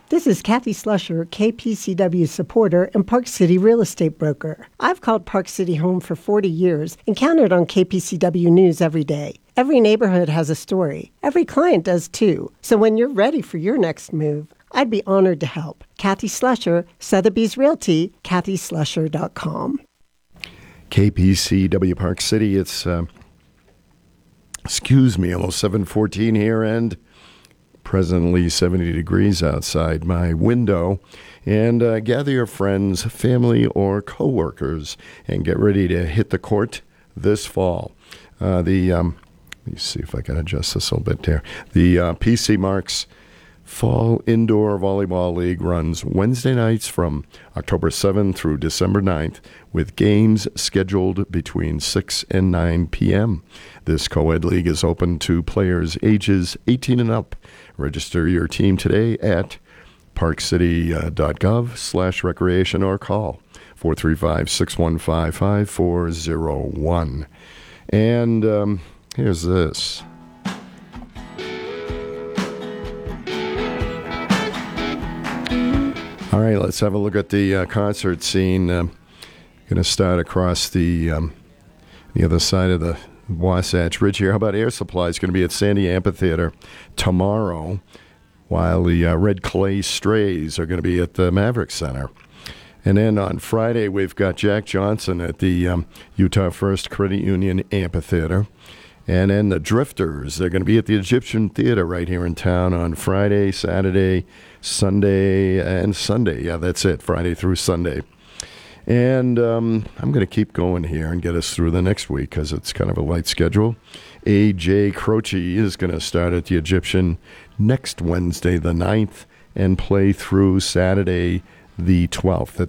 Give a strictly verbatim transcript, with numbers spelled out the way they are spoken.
This is Kathy Slusher, K P C W supporter and Park City real estate broker. I've called Park City home for forty years and counted on K P C W News every day. Every neighborhood has a story. Every client does too. So when you're ready for your next move, I'd be honored to help. Kathy Slusher, Sotheby's Realty, kathy slusher dot com. K P C W Park City, it's, uh, excuse me, almost seven fourteen here, and presently seventy degrees outside my window. And uh, gather your friends, family, or coworkers and get ready to hit the court this fall. Uh, the um, let me see if I can adjust this a little bit there. The uh, P C Marks Fall Indoor Volleyball League runs Wednesday nights from October seventh through December ninth, with games scheduled between six and nine p.m. This co-ed league is open to players ages eighteen and up. Register your team today at parkcity.gov slash recreation or call four three five, six one five, five four zero one. And um, here's this. All right, let's have a look at the uh, concert scene. Uh, going to start across the um, the other side of the Wasatch Ridge here. How about Air Supply? Is going to be at Sandy Amphitheater tomorrow, while the uh, Red Clay Strays are going to be at the Maverick Center. And then on Friday, we've got Jack Johnson at the um, Utah First Credit Union Amphitheater. And then the Drifters, they're going to be at the Egyptian Theater right here in town on Friday, Saturday, Sunday, and Sunday. Yeah, that's it, Friday through Sunday. And um, I'm going to keep going here and get us through the next week because it's kind of a light schedule. A J Croce is going to start at the Egyptian next Wednesday, the ninth, and play through Saturday, the twelfth.